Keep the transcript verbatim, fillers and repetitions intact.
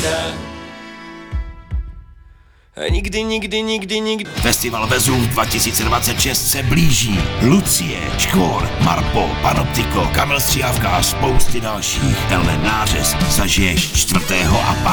nejde. Nikdy, nikdy, nikdy, nikdy. Festival Vezuv dva tisíce dvacet šest se blíží. Lucie, Škvor, Marpo, Panoptiko, Kamil Stříhavka a spousty dalších. Tenhle nářez zažiješ čtvrtého a